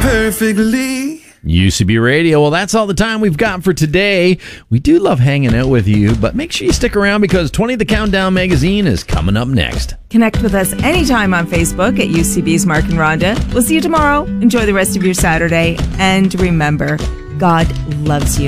perfectly. UCB Radio. Well, that's all the time we've got for today. We do love hanging out with you, but make sure you stick around because 20 The Countdown magazine is coming up next. Connect with us anytime on Facebook at UCB's Mark and Rhonda. We'll see you tomorrow. Enjoy the rest of your Saturday. And remember, God loves you.